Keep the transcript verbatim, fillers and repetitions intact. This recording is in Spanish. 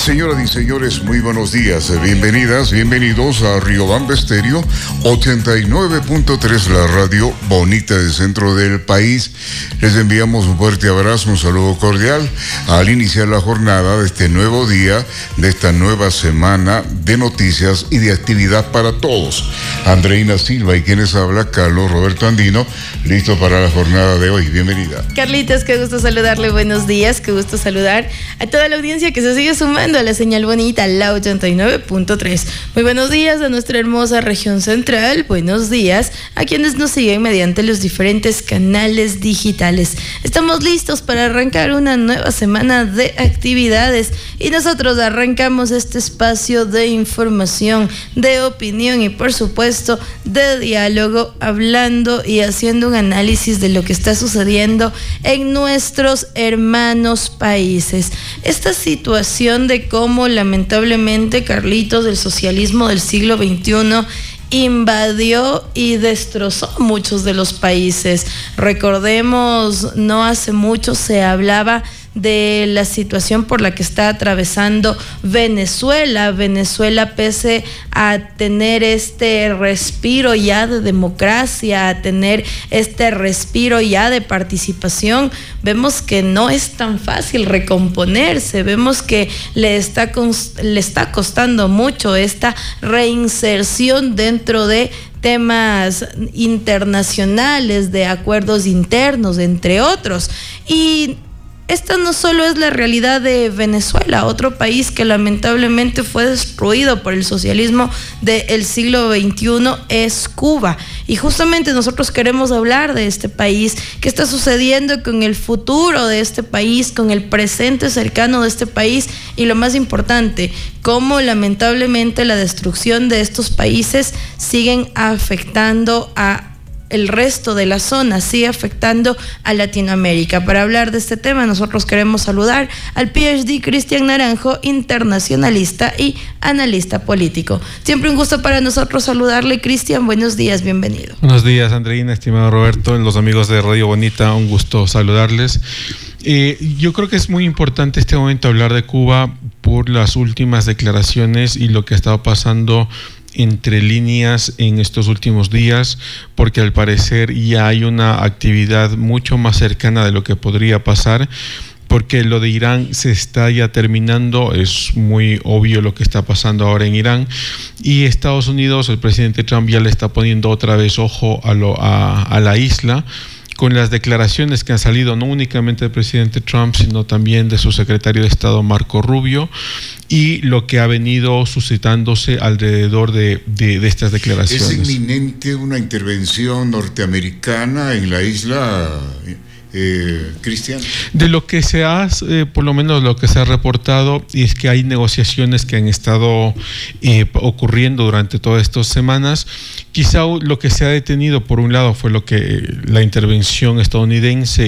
Señoras y señores, muy buenos días. Bienvenidas, bienvenidos a Riobamba Estéreo ochenta y nueve punto tres, la radio bonita del centro del país. Les enviamos un fuerte abrazo, un saludo cordial al iniciar la jornada de este nuevo día, de esta nueva semana de noticias y de actividad para todos. Andreina Silva y quienes habla, Carlos Roberto Andino, listo para la jornada de hoy. Bienvenida. Carlitos, qué gusto saludarle, buenos días, qué gusto saludar a toda la audiencia que se sigue sumando a la señal bonita, la ochenta y nueve punto tres. Muy buenos días a nuestra hermosa región central, buenos días a quienes nos siguen mediante los diferentes canales digitales. Estamos listos para arrancar una nueva semana de actividades y nosotros arrancamos este espacio de información, de opinión y por supuesto de diálogo, hablando y haciendo un análisis de lo que está sucediendo en nuestros hermanos países. Esta situación de cómo lamentablemente, Carlitos, el socialismo del siglo veintiuno invadió y destrozó muchos de los países. Recordemos, no hace mucho se hablaba de la situación por la que está atravesando Venezuela. Venezuela, pese a tener este respiro ya de democracia, a tener este respiro ya de participación, vemos que no es tan fácil recomponerse, vemos que le está, le está costando mucho esta reinserción dentro de temas internacionales, de acuerdos internos, entre otros. Y esta no solo es la realidad de Venezuela, otro país que lamentablemente fue destruido por el socialismo del siglo veintiuno es Cuba. Y justamente nosotros queremos hablar de este país, qué está sucediendo con el futuro de este país, con el presente cercano de este país y lo más importante, cómo lamentablemente la destrucción de estos países siguen afectando a el resto de la zona, sigue afectando a Latinoamérica. Para hablar de este tema, nosotros queremos saludar al P H D Cristian Naranjo, internacionalista y analista político. Siempre un gusto para nosotros saludarle, Cristian. Buenos días, bienvenido. Buenos días, Andreina, estimado Roberto, los amigos de Radio Bonita, un gusto saludarles. Eh, yo creo que es muy importante este momento hablar de Cuba por las últimas declaraciones y lo que ha estado pasando entre líneas en estos últimos días, porque al parecer ya hay una actividad mucho más cercana de lo que podría pasar, porque lo de Irán se está ya terminando, es muy obvio lo que está pasando ahora en Irán, y Estados Unidos, el presidente Trump ya le está poniendo otra vez ojo a, lo, a, a la isla, con las declaraciones que han salido no únicamente del presidente Trump, sino también de su secretario de Estado Marco Rubio, y lo que ha venido suscitándose alrededor de, de, de estas declaraciones. ¿Es inminente una intervención norteamericana en la isla, eh, Cristian? De lo que se ha, eh, por lo menos lo que se ha reportado, es que hay negociaciones que han estado eh, ocurriendo durante todas estas semanas. Quizá lo que se ha detenido, por un lado, fue lo que la intervención estadounidense